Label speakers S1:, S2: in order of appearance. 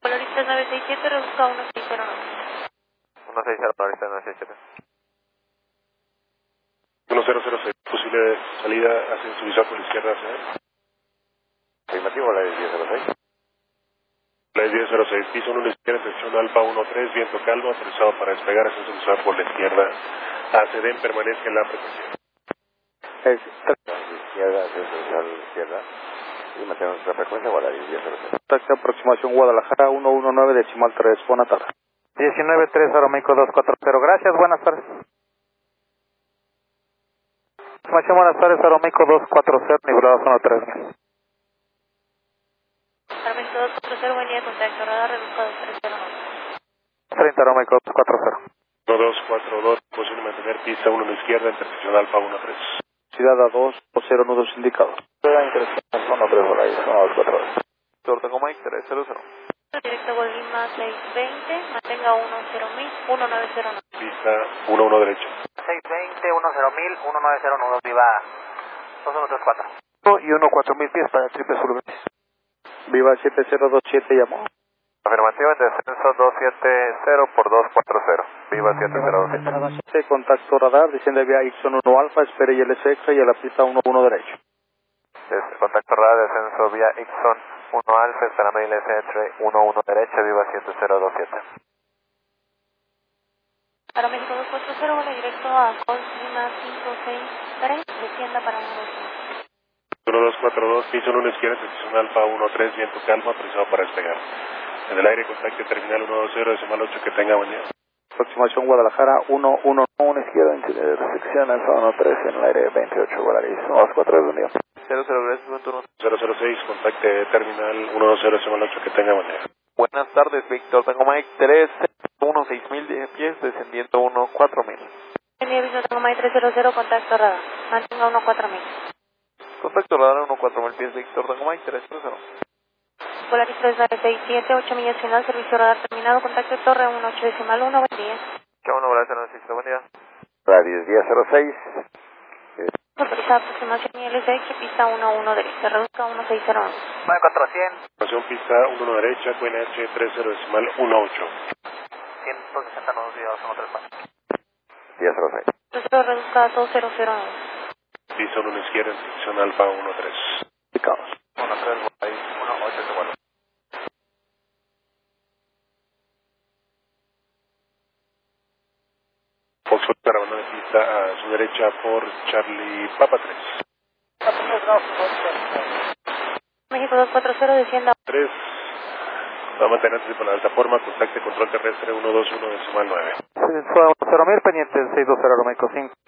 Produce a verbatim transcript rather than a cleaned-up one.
S1: Polaristas nueve seis siete, reduzca a uno seis cero nueve.
S2: uno seis cero, Polaristas nueve seis siete.
S3: uno cero cero seis, posible salida hacia su visor por la izquierda. ¿Sí?
S2: Afirmativo, la diez cero seis.
S3: La diez cero seis, piso uno a la izquierda, sección Alfa uno tres, viento calmo, autorizado para despegar hacia su visor por la izquierda. A C D M permanezca en la frecuencia.
S2: Es izquierda, ascenso a la izquierda. Y mantenemos nuestra frecuencia, Guadalajara diez cero seis.
S4: Taxi aproximación Guadalajara uno uno nueve decimal tres, buenas tardes.
S5: diecinueve tres Aroméxico dos cuatro cero, gracias, buenas tardes. Aproximación buenas tardes, Aroméxico dos cuatro cero, nivelado zona tres.
S1: Aroméxico dos cuatro cero, buen día, contacto radar, reduzca a dos tres cero nueve.
S5: treinta Aroméxico dos cuatro cero.
S3: uno dos cuatro dos, posible mantener pista uno a la izquierda, intersección Alfa uno tres.
S4: Ciudad A dos, o cero nudos indicados.
S2: Intersección uno tres, Guadalajara uno dos cuatro dos.
S5: Tortengo Mike tres cero cero.
S1: Directo Golima seis veinte, mantenga uno cero mil, uno nueve cero nueve.
S3: Pista uno uno derecho.
S5: seis veinte, uno cero mil, uno nueve cero nueve, viva dos uno tres cuatro. Y uno cuatro mil pies para el triple sur.
S4: Viva siete cero dos siete, llamó.
S2: Afirmativo, en descenso dos siete cero por dos cuatro cero. Viva siete cero dos siete.
S4: Contacto radar, desciende vía Ixon uno Alfa, espere y L S extra y a la pista uno uno derecho.
S2: Des, contacto radar, descenso vía Ixon uno Alfa, esperame L S entre uno uno derecha, viva siete cero dos siete.
S1: Aroméxico dos cuatro cero, vuelo directo a Golima cinco seis tres, descienda para uno dos uno.
S3: uno dos cuatro dos, piso uno a la izquierda, sección Alfa uno tres, viento calmo, autorizado para despegar. En el aire, contacte terminal uno dos cero, decimal ocho, que tenga buen día.
S4: Aproximación Guadalajara uno uno nueve, izquierda, intersección Alfa uno tres, en el aire veintiocho, Guadalajara uno dos cuatro, buen día.
S5: cero cero, gracias, buen turno.
S3: cero cero seis, contacte terminal uno dos cero, decimal ocho, que tenga buen día.
S5: Buenas tardes, Víctor. Tengo Mike tres uno seis mil pies, descendiendo uno cuatro mil.
S1: Buen día, Víctor, tengo Mike tres cero cero, contacto radar, mantenga uno cuatro mil.
S5: Contacto radar uno cuatro mil pies, Víctor. Tengo Mike tres cero cero.
S1: Polaristas nueve seis siete, ocho millas final, servicio radar terminado, contacto torre uno ocho decimal uno, buen día.
S2: Chao, uno, gracias, no necesito, buen día. Radio diez cero seis.
S1: Autorizada aproximación I L S X, pista uno uno derecha, reduzca a uno seis cero nueve.
S5: nueve cuatro cero cero.
S3: Estación pista uno uno derecha, Q N H tres cero decimal uno ocho.
S5: ciento sesenta nudos, viva uno tres cuatro.
S2: diez cero seis.
S1: Entonces reduzca a dos cero cero nueve.
S3: Pista uno a la izquierda, intersección Alfa uno tres.
S4: Indicados.
S2: uno tres, uno ocho, igual.
S3: Foxtrot para abandonar pista a su derecha por Charlie Papa tres.
S1: México dos cuatro cero, descienda.
S3: tres. Va a mantenerse por la alta forma, contacte control terrestre uno dos uno decimal nueve.
S5: cero mil pendientes seis dos cero Aroméxico cinco.